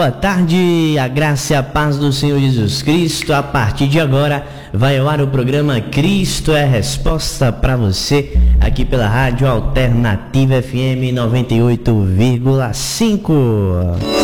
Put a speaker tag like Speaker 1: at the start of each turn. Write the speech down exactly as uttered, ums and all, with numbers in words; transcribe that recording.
Speaker 1: Boa tarde, a graça e a paz do Senhor Jesus Cristo. A partir de agora vai ao ar o programa Cristo é a Resposta para você, aqui pela Rádio Alternativa F M noventa e oito vírgula cinco.